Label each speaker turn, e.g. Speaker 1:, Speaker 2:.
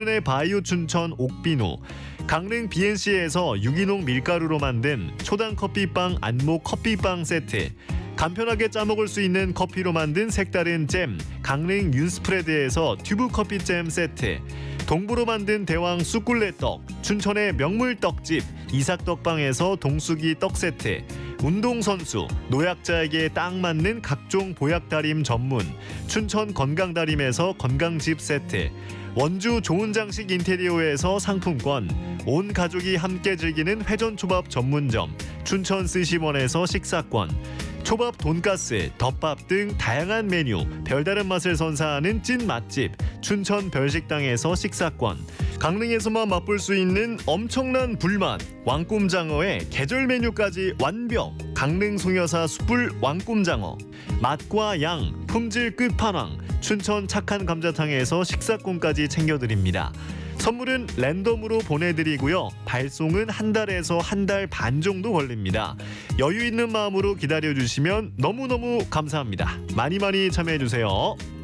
Speaker 1: 의 바이오 춘천 옥비누, 강릉 BNC에서 유기농 밀가루로 만든 초당 커피빵 안목 커피빵 세트, 간편하게 짜먹을 수 있는 커피로 만든 색다른 잼 강릉 윤스프레드에서 튜브 커피잼 세트, 동부로 만든 대왕 쑥굴레떡 춘천의 명물 떡집 이삭떡방에서 동수기 떡 세트, 운동선수, 노약자에게 딱 맞는 각종 보약다림 전문 춘천 건강다림에서 건강즙 세트, 원주 좋은 장식 인테리어에서 상품권, 온 가족이 함께 즐기는 회전초밥 전문점 춘천 스시원에서 식사권, 초밥, 돈가스, 덮밥 등 다양한 메뉴, 별다른 맛을 선사하는 찐 맛집 춘천 별식당에서 식사권, 강릉에서만 맛볼 수 있는 엄청난 불맛 왕꿈장어의 계절 메뉴까지 완벽, 강릉 송여사 숯불 왕꿈장어, 맛과 양, 품질 끝판왕 춘천 착한 감자탕에서 식사권까지 챙겨드립니다. 선물은 랜덤으로 보내드리고요. 발송은 한 달에서 한 달 반 정도 걸립니다. 여유 있는 마음으로 기다려주시면 너무너무 감사합니다. 많이 참여해주세요.